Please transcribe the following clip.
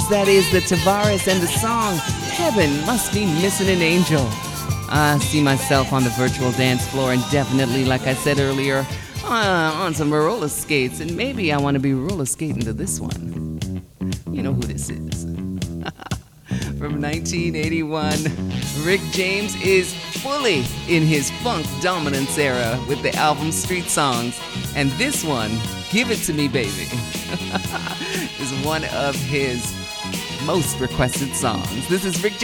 James. That is the Tavares and the song Heaven Must Be Missing an Angel. I see myself on the virtual dance floor and definitely, like I said earlier, on some roller skates. And maybe I want to be roller skating to this one. You know who this is. From 1981, Rick James is fully in his funk dominance era with the album Street Songs. And this one, Give It To Me Baby, is one of his most requested songs. This is Rick James.